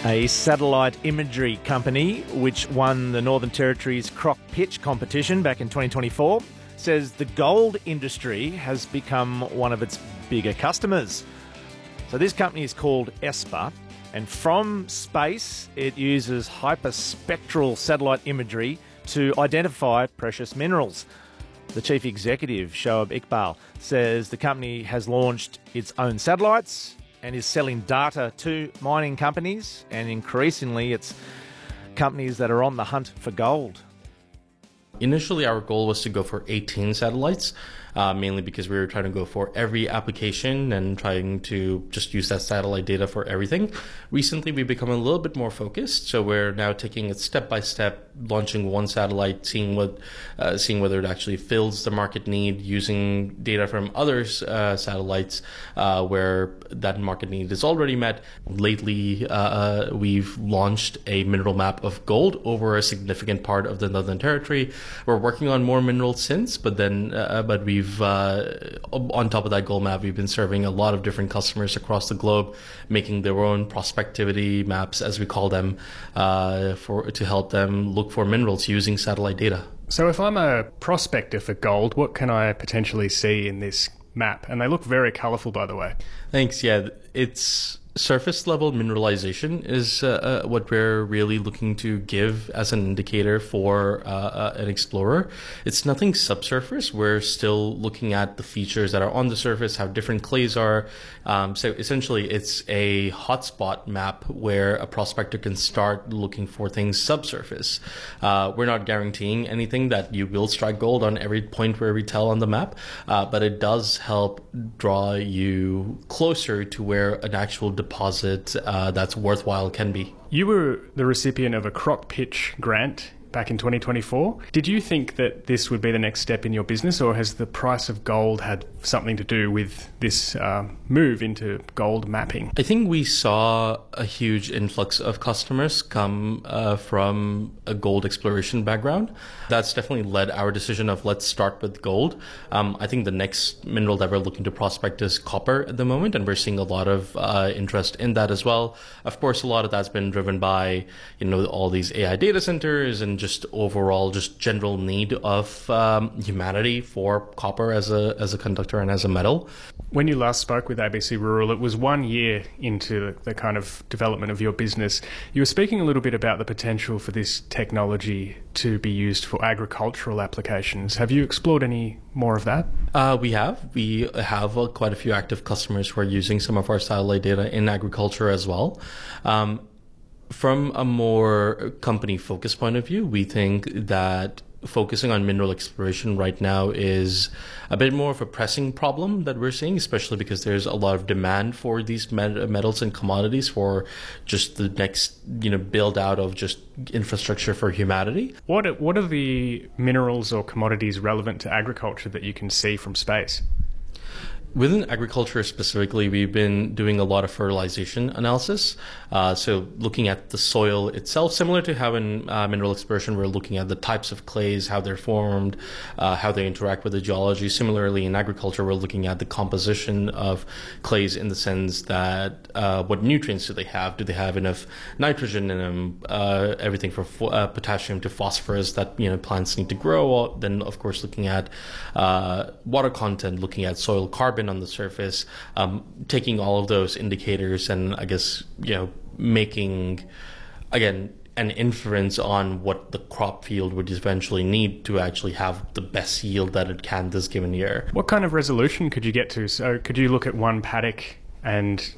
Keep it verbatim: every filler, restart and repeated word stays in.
A satellite imagery company which won the Northern Territory's Croc Pitch competition back in twenty twenty-four says the gold industry has become one of its bigger customers. So this company is called Esper, and from space it uses hyperspectral satellite imagery to identify precious minerals. The chief executive, Shoaib Iqbal, says the company has launched its own satellites and is selling data to mining companies, and increasingly it's companies that are on the hunt for gold. Initially, our goal was to go for eighteen satellites, uh, mainly because we were trying to go for every application and trying to just use that satellite data for everything. Recently, we've become a little bit more focused, so we're now taking it step by step, launching one satellite, seeing what, uh, seeing whether it actually fills the market need, using data from other uh, satellites uh, where that market need is already met. Lately, uh, we've launched a mineral map of gold over a significant part of the Northern Territory. We're working on more minerals since, but then, uh, but we've uh, on top of that gold map, we've been serving a lot of different customers across the globe, making their own prospectivity maps, as we call them, uh, for to help them look for minerals using satellite data. So, if I'm a prospector for gold, what can I potentially see in this map? And they look very colourful, by the way. Thanks. Yeah, it's surface level mineralization is uh, uh, what we're really looking to give as an indicator for uh, uh, an explorer. It's nothing subsurface. We're still looking at the features that are on the surface, how different clays are. Um, so essentially, it's a hotspot map where a prospector can start looking for things subsurface. Uh, we're not guaranteeing anything that you will strike gold on every point where we tell on the map, uh, but it does help draw you closer to where an actual deposit uh, that's worthwhile can be. You were the recipient of a Croc Pitch grant back in twenty twenty-four. Did you think that this would be the next step in your business, or has the price of gold had something to do with this uh, move into gold mapping? I think we saw a huge influx of customers come uh, from a gold exploration background. That's definitely led our decision of let's start with gold. Um, I think the next mineral that we're looking to prospect is copper at the moment, and we're seeing a lot of uh, interest in that as well. Of course, a lot of that's been driven by, you know, all these A I data centers and just overall just general need of um, humanity for copper as a as a conductor and as a metal. When you last spoke with A B C Rural, it was one year into the kind of development of your business. You were speaking a little bit about the potential for this technology to be used for agricultural applications. Have you explored any more of that? Uh, we have. We have uh, quite a few active customers who are using some of our satellite data in agriculture as well. Um, From a more company focus point of view, we think that focusing on mineral exploration right now is a bit more of a pressing problem that we're seeing, especially because there's a lot of demand for these met- metals and commodities for just the next, you know, build out of just infrastructure for humanity. What are, what are the minerals or commodities relevant to agriculture that you can see from space? Within agriculture specifically, we've been doing a lot of fertilization analysis. Uh, so looking at the soil itself, similar to how in uh, mineral exploration, we're looking at the types of clays, how they're formed, uh, how they interact with the geology. Similarly, in agriculture, we're looking at the composition of clays in the sense that uh, what nutrients do they have? Do they have enough nitrogen in them? Uh, everything from fo- uh, potassium to phosphorus that, you know, plants need to grow. Then, of course, looking at uh, water content, looking at soil carbon on the surface, um, taking all of those indicators and I guess, you know, making, again, an inference on what the crop field would eventually need to actually have the best yield that it can this given year. What kind of resolution could you get to? So could you look at one paddock and